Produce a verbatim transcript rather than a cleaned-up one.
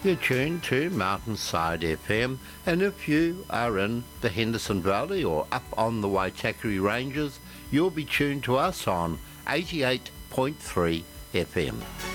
You're tuned to Mountainside F M, and if you are in the Henderson Valley or up on the Waitakere Ranges, you'll be tuned to us on eighty-eight point three F M.